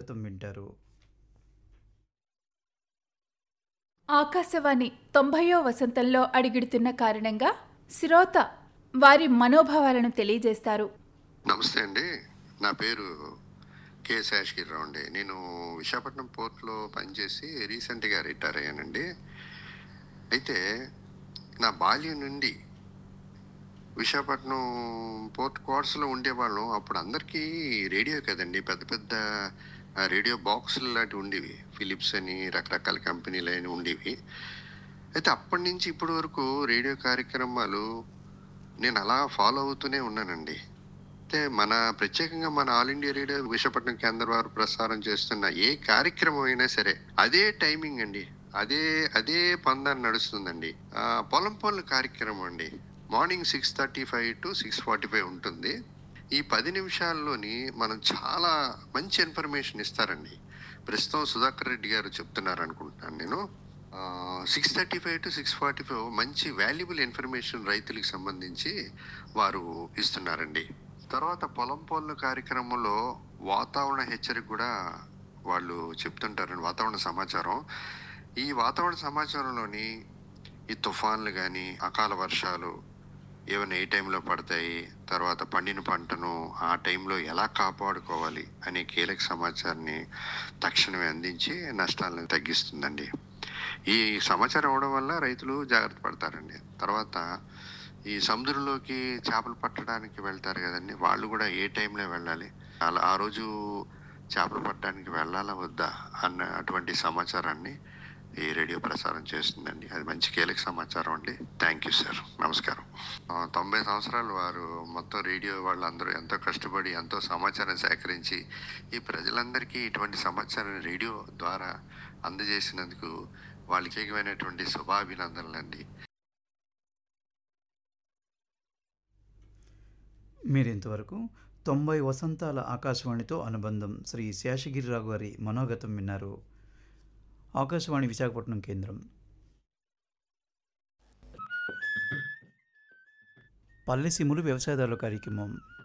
మనోగతం వింటారు. ఆకాశవాణి 90వ వసంతంలో అడుగిడుతున్న కారణంగా శ్రోత వారి మనోభావాలను తెలియజేస్తారు. నమస్తే అండి. నా పేరు కె. శేషగిరిరావు అండి. నేను విశాఖపట్నం పోర్ట్లో పనిచేసి రీసెంట్గా రిటైర్ అయ్యానండి. అయితే నా బాల్యం నుండి విశాఖపట్నం పోర్ట్ క్వార్టర్స్లో ఉండేవాళ్ళం. అప్పుడు అందరికీ రేడియో కదండి, పెద్ద పెద్ద రేడియో బాక్సులు లాంటివి ఉండేవి. ఫిలిప్స్ అని రకరకాల కంపెనీలు అని ఉండేవి. అయితే అప్పటి నుంచి ఇప్పటి వరకు రేడియో కార్యక్రమాలు నేను అలా ఫాలో అవుతూనే ఉన్నానండి. అయితే ప్రత్యేకంగా మన ఆల్ ఇండియా రేడియో విశాఖపట్నం కేంద్రం వారు ప్రసారం చేస్తున్న ఏ కార్యక్రమం అయినా సరే అదే టైమింగ్ అండి, అదే అదే పందాన్ని నడుస్తుందండి. పొలం పనుల కార్యక్రమం అండి, మార్నింగ్ 6:35 to 6:45 ఉంటుంది. ఈ 10 నిమిషాల్లోని మనం చాలా మంచి ఇన్ఫర్మేషన్ ఇస్తారండి. ప్రస్తుతం సుధాకర్ రెడ్డి గారు చెప్తున్నారు అనుకుంటున్నాను నేను. 6:35 to 6:45 మంచి వాల్యుబుల్ ఇన్ఫర్మేషన్ రైతులకు సంబంధించి వారు ఇస్తున్నారండి. తర్వాత పొలం పనుల కార్యక్రమంలో వాతావరణ హెచ్చరిక కూడా వాళ్ళు చెప్తుంటారండి, వాతావరణ సమాచారం. ఈ వాతావరణ సమాచారంలోని ఈ తుఫాన్లు కానీ అకాల వర్షాలు ఏమైనా ఏ టైంలో పడతాయి, తర్వాత పండిన పంటను ఆ టైంలో ఎలా కాపాడుకోవాలి అనే కీలక సమాచారాన్ని తక్షణమే అందించి నష్టాలను తగ్గిస్తుందండి. ఈ సమాచారం ఇవ్వడం వల్ల రైతులు జాగ్రత్త పడతారండి. తర్వాత ఈ సముద్రంలోకి చేపలు పట్టడానికి వెళ్తారు కదండి, వాళ్ళు కూడా ఏ టైంలో వెళ్ళాలి, అలా ఆ రోజు చేపలు పట్టడానికి వెళ్ళాలా వద్దా అన్న అటువంటి సమాచారాన్ని ఈ రేడియో ప్రసారం చేస్తుందండి. అది మంచి కీలక సమాచారం అండి. Thank you sir. నమస్కారం. 90 సంవత్సరాలు వారు మొత్తం రేడియో వాళ్ళందరూ ఎంతో కష్టపడి ఎంతో సమాచారం సేకరించి ఈ ప్రజలందరికీ ఇటువంటి సమాచారాన్ని రేడియో ద్వారా అందజేసినందుకు వాళ్ళకి ఏకమైనటువంటి శుభాభినందనలండి. మీరు ఇంతవరకు 90 వసంతాల ఆకాశవాణితో అనుబంధం శ్రీ శేషగిరిరావు గారి మనోగతం విన్నారు. ఆకాశవాణి విశాఖపట్నం కేంద్రం. పల్లెసీములు వ్యవసాయదారుల కార్యక్రమం.